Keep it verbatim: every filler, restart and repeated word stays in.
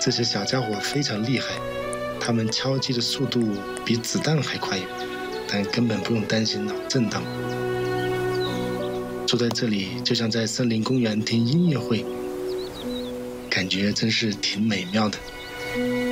这些小家伙非常厉害，他们敲击的速度比子弹还快，但根本不用担心脑震荡。坐在这里就像在森林公园听音乐会，感觉真是挺美妙的。